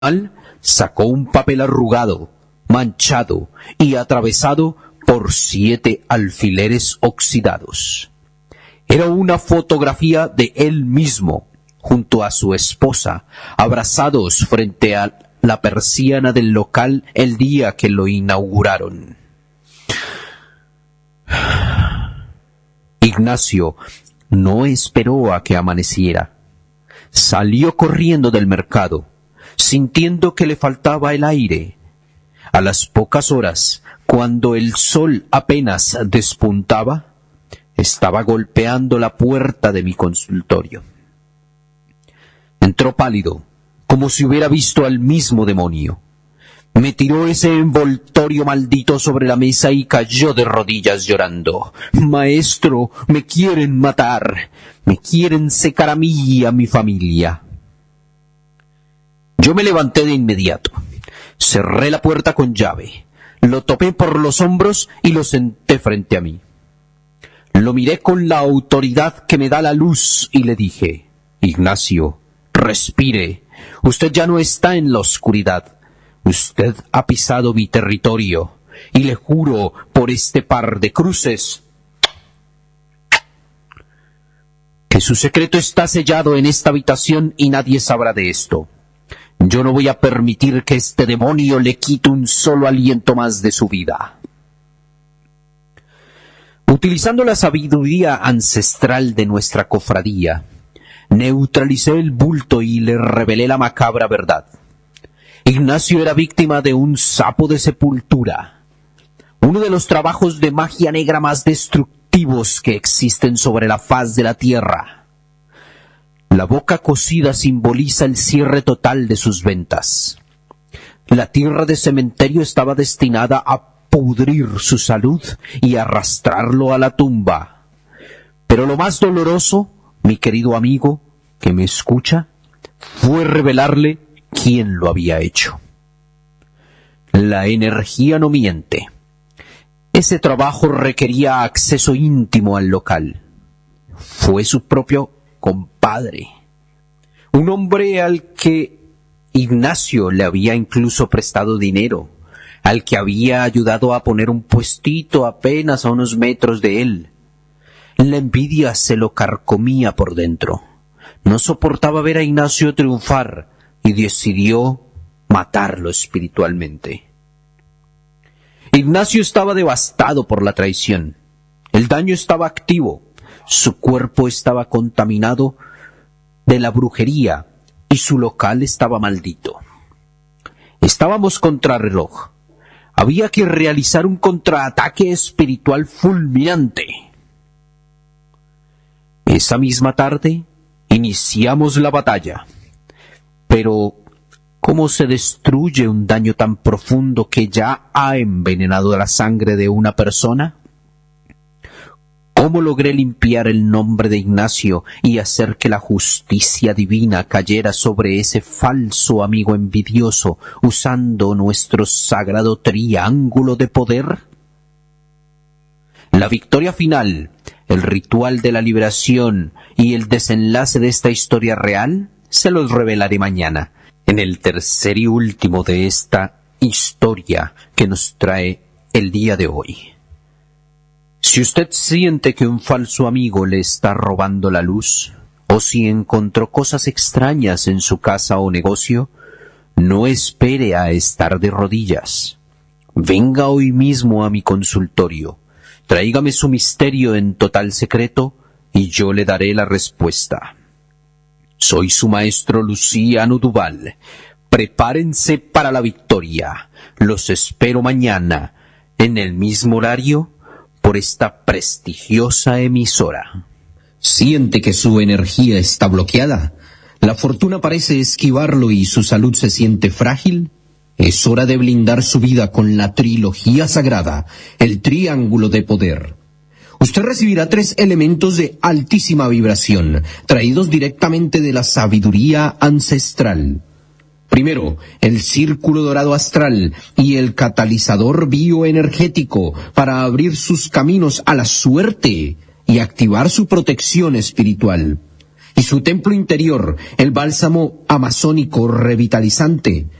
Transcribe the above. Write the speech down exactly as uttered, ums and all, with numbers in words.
sacó un papel arrugado, manchado y atravesado por siete alfileres oxidados. Era una fotografía de él mismo, junto a su esposa, abrazados frente a la persiana del local el día que lo inauguraron. Ignacio no esperó a que amaneciera. Salió corriendo del mercado, sintiendo que le faltaba el aire. A las pocas horas, cuando el sol apenas despuntaba, estaba golpeando la puerta de mi consultorio. Entró pálido, como si hubiera visto al mismo demonio. Me tiró ese envoltorio maldito sobre la mesa y cayó de rodillas llorando. «Maestro, me quieren matar, me quieren secar a mí y a mi familia». Yo me levanté de inmediato, cerré la puerta con llave, lo topé por los hombros y lo senté frente a mí. Lo miré con la autoridad que me da la luz y le dije: «Ignacio, respire, usted ya no está en la oscuridad. Usted ha pisado mi territorio, y le juro por este par de cruces que su secreto está sellado en esta habitación y nadie sabrá de esto. Yo no voy a permitir que este demonio le quite un solo aliento más de su vida». Utilizando la sabiduría ancestral de nuestra cofradía, neutralicé el bulto y le revelé la macabra verdad. Ignacio era víctima de un sapo de sepultura, uno de los trabajos de magia negra más destructivos que existen sobre la faz de la tierra. La boca cocida simboliza el cierre total de sus ventas. La tierra de cementerio estaba destinada a pudrir su salud y arrastrarlo a la tumba. Pero lo más doloroso, mi querido amigo que me escucha, fue revelarle quién lo había hecho. La energía no miente. Ese trabajo requería acceso íntimo al local. Fue su propio compadre, un hombre al que Ignacio le había incluso prestado dinero, al que había ayudado a poner un puestito apenas a unos metros de él. La envidia se lo carcomía por dentro. No soportaba ver a Ignacio triunfar y decidió matarlo espiritualmente. Ignacio estaba devastado por la traición. El daño estaba activo. Su cuerpo estaba contaminado de la brujería y su local estaba maldito. Estábamos contrarreloj. Había que realizar un contraataque espiritual fulminante. Esa misma tarde iniciamos la batalla. Pero, ¿cómo se destruye un daño tan profundo que ya ha envenenado la sangre de una persona? ¿Cómo logré limpiar el nombre de Ignacio y hacer que la justicia divina cayera sobre ese falso amigo envidioso usando nuestro sagrado triángulo de poder? La victoria final, el ritual de la liberación y el desenlace de esta historia real se los revelaré mañana, en el tercer y último de esta historia que nos trae el día de hoy. Si usted siente que un falso amigo le está robando la luz, o si encontró cosas extrañas en su casa o negocio, no espere a estar de rodillas. Venga hoy mismo a mi consultorio, tráigame su misterio en total secreto y yo le daré la respuesta. Soy su maestro Luciano Duval. Prepárense para la victoria. Los espero mañana, en el mismo horario, por esta prestigiosa emisora. ¿Siente que su energía está bloqueada? ¿La fortuna parece esquivarlo y su salud se siente frágil? Es hora de blindar su vida con la trilogía sagrada, el triángulo de poder. Usted recibirá tres elementos de altísima vibración, traídos directamente de la sabiduría ancestral. Primero, el círculo dorado astral y el catalizador bioenergético para abrir sus caminos a la suerte y activar su protección espiritual. y su templo interior, el bálsamo amazónico revitalizante,